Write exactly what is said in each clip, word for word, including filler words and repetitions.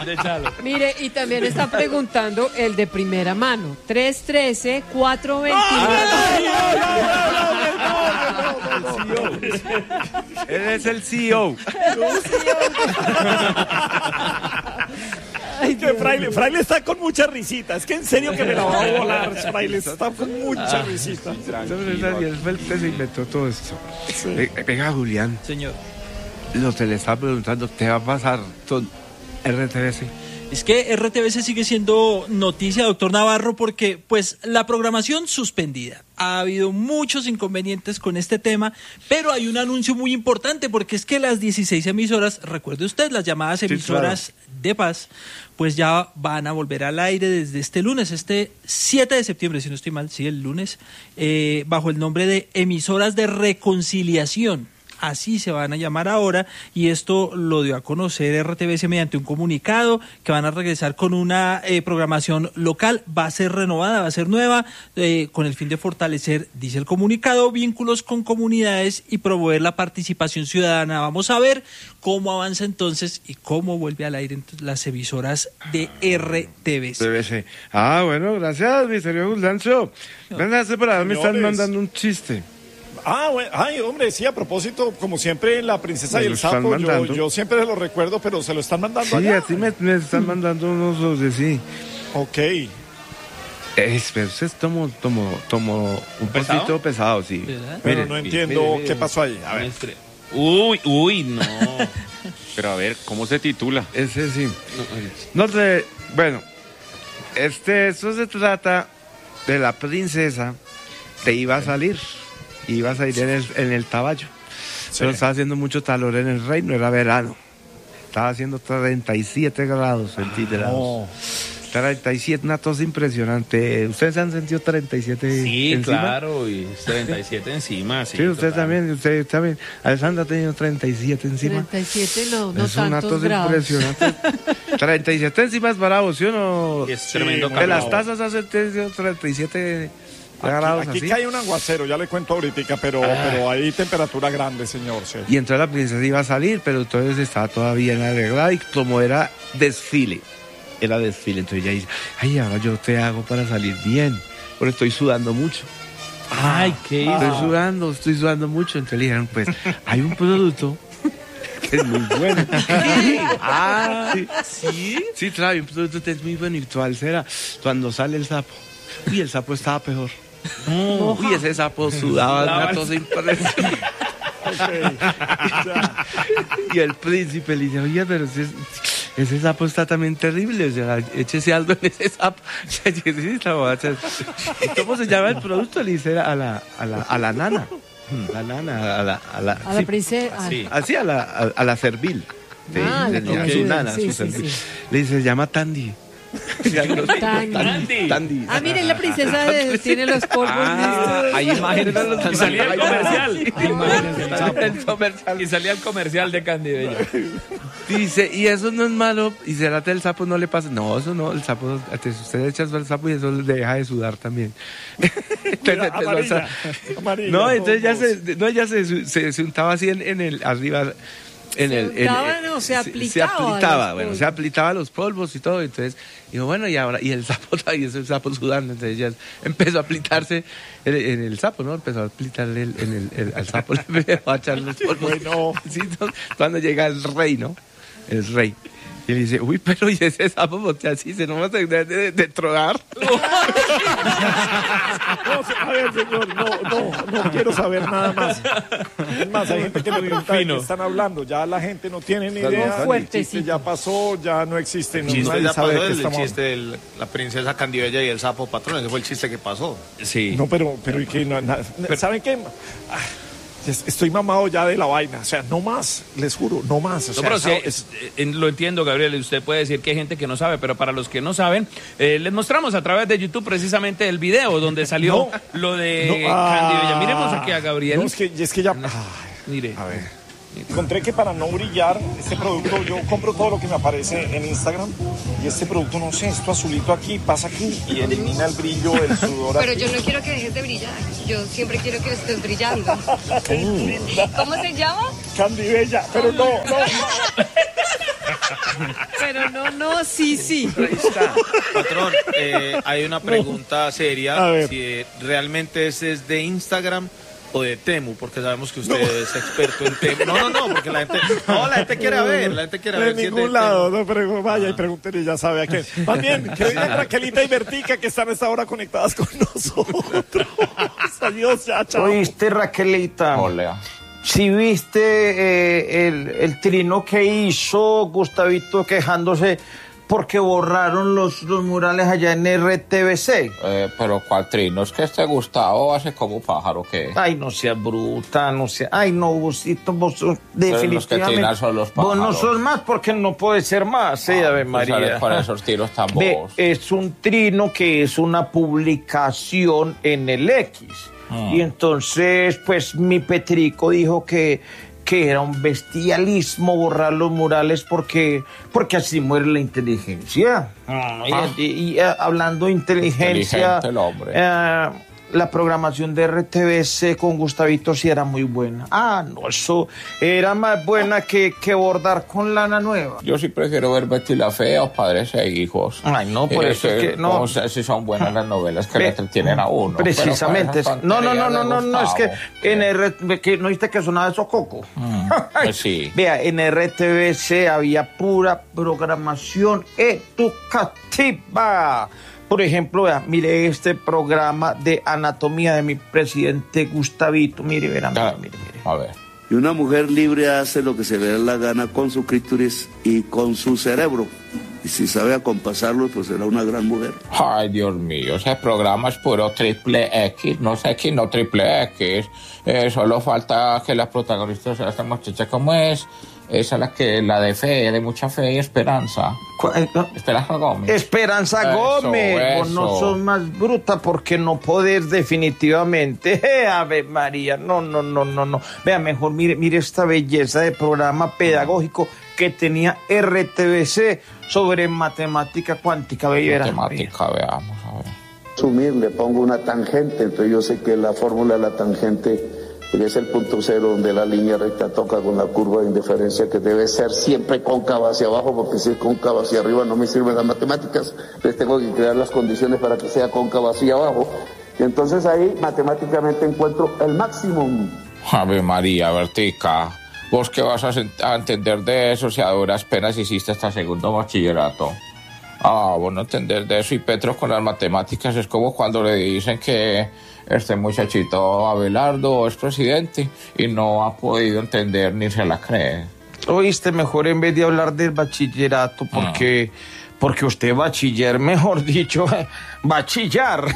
de Chalo. Mire, y también está preguntando el de primera mano. tres uno tres, cuatro dos nueve. Él es el C E O. Ay, que Fraile, Fraile está con mucha risita. Es que en serio que me la va a volar, Fraile. Está con mucha risita. Él fue el que se inventó todo esto. Sí. Venga, Julián. Señor. Lo que le estaba preguntando, ¿qué va a pasar con R T V C? Es que R T V C sigue siendo noticia, doctor Navarro, porque pues la programación suspendida. Ha habido muchos inconvenientes con este tema, pero hay un anuncio muy importante, porque es que las dieciséis emisoras, recuerde usted, las llamadas emisoras sí, claro. de paz, pues ya van a volver al aire desde este lunes, este siete de septiembre, si no estoy mal, sí, el lunes, eh, bajo el nombre de Emisoras de Reconciliación. Así se van a llamar ahora, y esto lo dio a conocer R T V C mediante un comunicado, que van a regresar con una eh, programación local, va a ser renovada, va a ser nueva, eh, con el fin de fortalecer, dice el comunicado, vínculos con comunidades y promover la participación ciudadana. Vamos a ver cómo avanza entonces y cómo vuelve al aire las emisoras de R T V C. Ah, bueno, gracias, mi señor Guldancho. Ven a hacer para me están mandando un chiste. Ah, bueno, ay, hombre, sí, a propósito, como siempre, La Princesa y el Sapo, yo, yo siempre lo recuerdo, pero se lo están mandando sí, allá. Sí, así me, me están mandando unos de sí. Ok. Es, pero es tomo, tomo, tomo un ¿Pesado? poquito pesado, sí. ¿Verdad? Pero mire, no entiendo mire, mire, qué pasó ahí. A ver. Uy, uy, no. Pero a ver, ¿cómo se titula? Ese sí. No sé, bueno, este, eso se trata de la princesa que iba a salir. Ibas a ir en el, en el caballo. Sí. Pero estaba haciendo mucho calor en el reino, era verano. Estaba haciendo treinta y siete grados centígrados. Oh. treinta y siete, una tos impresionante. ¿Ustedes han sentido treinta y siete sí, encima? Claro, y treinta y siete encima, sí. Sí, usted también, usted también. Alessandra ha tenido treinta y siete encima. treinta y siete no, no es tantos una tos grados. Impresionante. treinta y siete encima es bravo, ¿sí o no? Y es tremendo sí, de las tazas hace treinta y siete Aquí, aquí cae un aguacero, ya le cuento ahorita, pero, ah. pero hay temperatura grande, señor. Sí. Y entonces la princesa iba a salir, pero entonces estaba todavía en arreglada, y como era desfile, era desfile, entonces ella dice, ay, ahora yo te hago para salir bien, porque estoy sudando mucho. Ay, qué Estoy ah. sudando, estoy sudando mucho. Entonces le dijeron, pues, hay un producto que es muy bueno. ah, sí. ¿Sí? Sí, claro, hay un producto que es muy bueno, y cuál será, cuando sale el sapo. Uy, el sapo estaba peor. No, uy, ese sapo sudaba una cosa impresionante. Okay. Y el príncipe le dice, oye, pero ese, ese sapo está también terrible, o sea, échese algo en ese sapo. ¿Cómo se llama el producto? Le dice a la, a la, a la nana. La nana, a la... A la, a la sí, princesa. Sí. Así, a la, a, a la servil. Ah, de, de, a su nana, sí, su sí, sí. Le dice, se llama Tandy. Tandy. Tandy. Ah, miren, la princesa de, tiene los polvos. Ah, hay imágenes. Y salía el comercial. El comercial. Y salía el comercial de Candy Bella. Dice, y eso no es malo. Y será que el sapo no le pasa. No, eso no. El sapo, usted echa el sapo y eso le deja de sudar también. Mira, amarilla, amarilla, no, entonces ya se, no, ya se, se, se untaba así en, en el arriba. En se el, untaba, en, no, se aplicaba. Se aplicaba, bueno, se aplicaba los polvos y todo. Entonces, digo, bueno, y ahora, y el sapo, y ese sapo sudando. Entonces ya empezó a aplicarse en, en el sapo, ¿no? Empezó a aplicarle el, en el, el, al sapo, le empezó a echar los polvos. Bueno. Sí, no, cuando llega el rey, ¿no? El rey. Y le dice, uy, pero ¿y ese sapo botea así? ¿Se no va a tener de, de, de tronar? No, a ver, señor, no, no, no quiero saber nada más. Es más, hay gente que me pregunta de qué están hablando. Ya la gente no tiene ni idea. El chiste ya pasó, ya no existe. El no, chiste ya pasó, el, estamos... el chiste de la princesa Candibella y el sapo patrón. Ese fue el chiste que pasó. Sí. No, pero, pero, ¿y qué? No, na, pero, ¿saben qué? Ah, estoy mamado ya de la vaina, o sea, no más, les juro, no más. O sea, no, pero esa, sí, es, eh, lo entiendo, Gabriel, usted puede decir que hay gente que no sabe, pero para los que no saben, eh, les mostramos a través de YouTube precisamente el video donde salió no, lo de no, ah, Candy Bella. Miremos aquí a Gabriel. No, es que, es que ya... Ay, mire. A ver. Encontré que para no brillar, este producto, yo compro todo lo que me aparece en Instagram, y este producto, no sé, esto azulito aquí, pasa aquí, y elimina el brillo, el sudor. Pero yo no quiero que dejes de brillar, yo siempre quiero que estés brillando. ¿Cómo se llama? Candy Bella, pero no, no. Pero pero no, no, sí, sí. Ahí está. Patrón, eh, hay una pregunta A seria. ver. Si eh, realmente ese es de Instagram o de Temu, porque sabemos que usted es experto en Temu. No, no, no, porque la gente, no, la gente quiere ver, la gente quiere De ver si es ningún de lado, Temu. no, pero vaya y pregúntenle y ya sabe a quién. Más bien, que digan Raquelita y Bertica que están a esta hora conectadas con nosotros. Adiós, ya, chao. ¿Oíste, Raquelita? Hola. Si viste eh, el, el trino que hizo Gustavito quejándose porque borraron los, los murales allá en R T V C. Eh, pero ¿cuál trino? Es que este Gustavo hace como pájaro, ¿qué? Ay, no seas bruta, no seas... Ay, no, Busito, vos sos definitivamente... los que trinan son los vos no pájaros. sos más porque no puede ser más, sí, Ah, Ave tú María. sales con esos tiros tan Ve, bobos. es un trino que es una publicación en el X. Ah. Y entonces, pues, mi Petrico dijo que, que era un bestialismo borrar los murales porque, porque así muere la inteligencia. Ah. Y, y- y, eh, hablando de inteligencia, Inteligente el hombre. eh, la programación de R T V C con Gustavito sí era muy buena. Ah, no, eso era más buena que, que bordar con lana nueva. Yo sí prefiero ver Betty la Fea o Padres e Hijos. Ay, no, por Eh, eso es que no. O sea, si son buenas las novelas que Ve- le entretienen a uno. pero Precisamente. con esas No, no, no, no, tonterías no, de no, es que Gustavo. en R que no viste que sonaba eso coco. Mm, pues sí. Vea, en R T V C había pura programación educativa. Por ejemplo, vea, mire este programa de anatomía de mi presidente Gustavito. Mire, verá, mire, Ah, mire, mire. A ver. Y una mujer libre hace lo que se le da la gana con su clítoris y con su cerebro. Y si sabe acompasarlo, pues será una gran mujer. Ay, Dios mío, ese programa es puro triple X, no sé X, no triple X. Eh, solo falta que la protagonista sea esta muchacha, ¿cómo es? Esa es la que, la de fe, de mucha fe y esperanza. Cu- eh, no, Esperanza Gómez. Esperanza Eso, Gómez, vos no eso. sos más bruta porque no podés definitivamente. Eh, Ave María, no, no, no, no, no. Vea, mejor mire, mire esta belleza de programa pedagógico que tenía R T V C sobre matemática cuántica. Ve, verá, Matemática, veamos, a ver. Sumir, le pongo una tangente, entonces yo sé que la fórmula de la tangente es el punto cero donde la línea recta toca con la curva de indiferencia que debe ser siempre cóncava hacia abajo, porque si es cóncava hacia arriba no me sirven las matemáticas, entonces tengo que crear las condiciones para que sea cóncava hacia abajo, y entonces ahí matemáticamente encuentro el máximo. Ave María, Bertica, ¿vos qué vas a, sen- a entender de eso si a duras penas hiciste hasta segundo bachillerato? Ah, vos no entender de eso. Y Petro con las matemáticas es como cuando le dicen que este muchachito Abelardo es presidente y no ha podido entender ni se la cree. Oíste, mejor en vez de hablar del bachillerato, porque, porque usted bachiller, mejor dicho, va a chillar.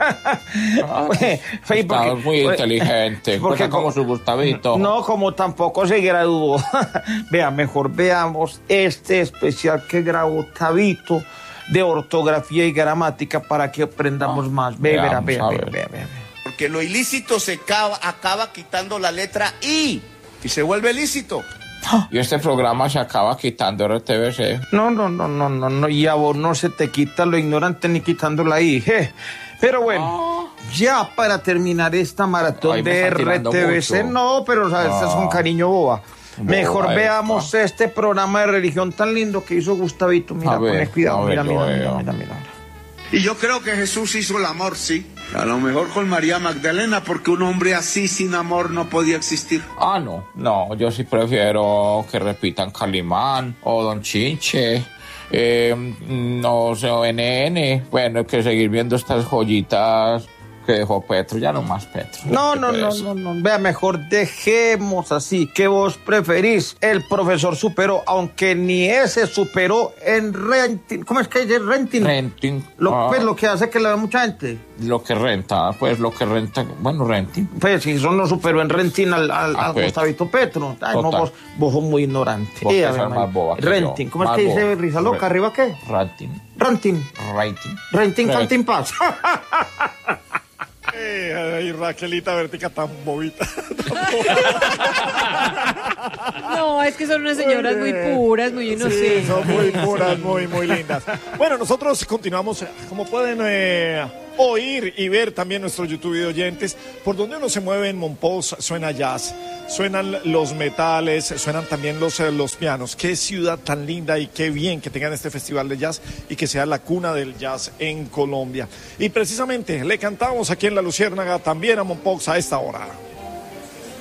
Estás muy inteligente, porque porque como su Gustavito. No, como tampoco se graduó. Vea, mejor veamos este especial que grabó Tabito de ortografía y gramática para que aprendamos más. Ve, verá, veamos, vea, a vea, ver. vea, vea. Porque lo ilícito se acaba, acaba quitando la letra I y se vuelve lícito. Y este programa se acaba quitando R T V C. No, no, no, no, no, no, y a vos no se te quita lo ignorante ni quitándola ahí. je. Pero bueno, ya para terminar esta maratón Ay, me de está tirando R T V C, mucho. no, pero ¿sabes? Este es un Ah. cariño boba. Mejor Boba veamos esta. este programa de religión tan lindo que hizo Gustavito. Mira, A ver, poné cuidado, a ver, mira, yo mira, mira, veo. mira, mira, mira. Y yo creo que Jesús hizo el amor, sí. A lo mejor con María Magdalena, porque un hombre así sin amor no podía existir. Ah, no, no, yo sí prefiero que repitan Calimán o Don Chinche, eh, no sé, o N N. Bueno, que seguir viendo estas joyitas que dejó Petro, ya no más Petro. No, Qué no, no, pereza. no, no, vea, mejor dejemos así. ¿Qué vos preferís? El profesor superó, aunque ni ese superó en renting. ¿Cómo es que dice renting? Renting. Lo, ah, pues lo que hace que la ve mucha gente. lo que renta, pues lo que renta, bueno, renting. Pues si eso no superó en renting al, al, Ah, al pues. Gustavito Petro. Ay, no, Total. vos, vos sos muy ignorante. Vos Eh, que a ver, sos María. más boba que renting. yo. ¿Cómo es Más que dice boba. Risa Loca? Re- ¿Arriba qué? Renting. Renting. Rating. Renting, Re- canting paz. Eh, ay, Raquelita Bertica tan bobita. No, es que son unas señoras muy puras, muy Sí, inocentes. son muy puras, muy, muy lindas. Bueno, nosotros continuamos. Como pueden eh, oír y ver también nuestro YouTube de oyentes. Por donde uno se mueve en Mompox suena jazz, suenan los metales, suenan también los, eh, los pianos. Qué ciudad tan linda y qué bien que tengan este festival de jazz y que sea la cuna del jazz en Colombia. Y precisamente le cantamos aquí en La Luciérnaga también a Mompox a esta hora.